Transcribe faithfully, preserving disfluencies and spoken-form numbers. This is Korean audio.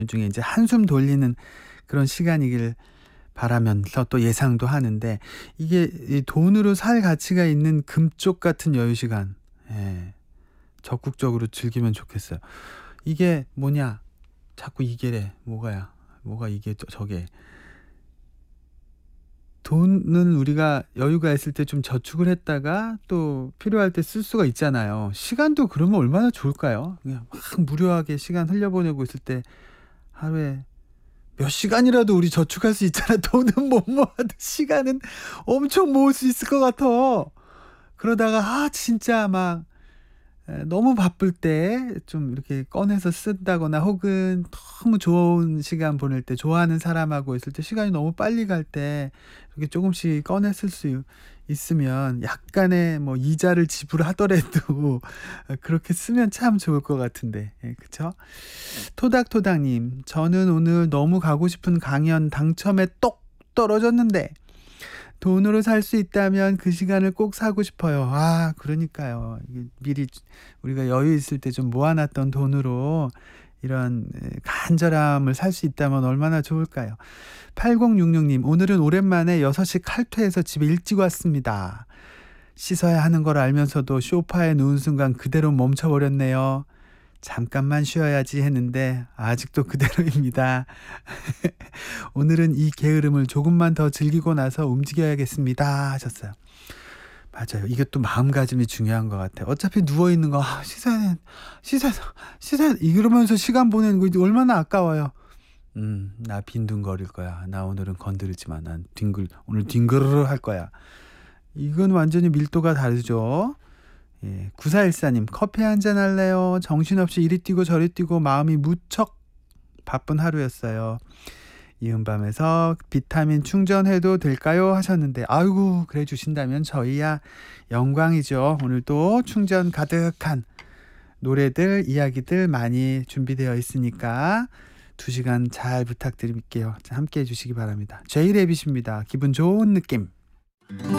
중에 이제 한숨 돌리는 그런 시간이길 바라면서 또 예상도 하는데, 이게 이 돈으로 살 가치가 있는 금쪽 같은 여유 시간, 예, 적극적으로 즐기면 좋겠어요. 이게 뭐냐? 자꾸 이게래. 뭐가야? 뭐가 이게 저 저게. 돈은 우리가 여유가 있을 때 좀 저축을 했다가 또 필요할 때 쓸 수가 있잖아요. 시간도 그러면 얼마나 좋을까요? 그냥 막 무료하게 시간 흘려보내고 있을 때 하루에 몇 시간이라도 우리 저축할 수 있잖아. 돈은 못 모아도 시간은 엄청 모을 수 있을 것 같아. 그러다가 아 진짜 막 에, 너무 바쁠 때 좀 이렇게 꺼내서 쓴다거나, 혹은 너무 좋은 시간 보낼 때, 좋아하는 사람하고 있을 때 시간이 너무 빨리 갈 때 이렇게 조금씩 꺼내 쓸 수 있으면 약간의 뭐 이자를 지불하더라도 그렇게 쓰면 참 좋을 것 같은데. 예, 그쵸? 토닥토닥님, 저는 오늘 너무 가고 싶은 강연 당첨에 똑 떨어졌는데 돈으로 살 수 있다면 그 시간을 꼭 사고 싶어요. 아, 그러니까요. 이게 미리 우리가 여유 있을 때 좀 모아놨던 돈으로 이런 에, 간절함을 살 수 있다면 얼마나 좋을까요? 팔공육육님, 오늘은 오랜만에 여섯 시 칼퇴해서 집에 일찍 왔습니다. 씻어야 하는 걸 알면서도 소파에 누운 순간 그대로 멈춰버렸네요. 잠깐만 쉬어야지 했는데 아직도 그대로입니다. 오늘은 이 게으름을 조금만 더 즐기고 나서 움직여야겠습니다 하셨어요. 맞아요. 이게 또 마음가짐이 중요한 것 같아요. 어차피 누워있는 거 아, 씻어야 씻어야 씻어야 이러면서 시간 보내는 거 얼마나 아까워요. 음, 나 빈둥거릴 거야. 나 오늘은 건드리지 마. 난 뒹굴 오늘 뒹그르르 할 거야. 이건 완전히 밀도가 다르죠. 예, 구사일사님, 커피 한잔 할래요? 정신없이 이리 뛰고 저리 뛰고 마음이 무척 바쁜 하루였어요. 이은밤에서 비타민 충전해도 될까요? 하셨는데, 아이고 그래 주신다면 저희야 영광이죠. 오늘도 충전 가득한 노래들, 이야기들 많이 준비되어 있으니까 두 시간 잘 부탁드릴게요. 함께 해주시기 바랍니다. 제이레빗입니다. 기분 좋은 느낌.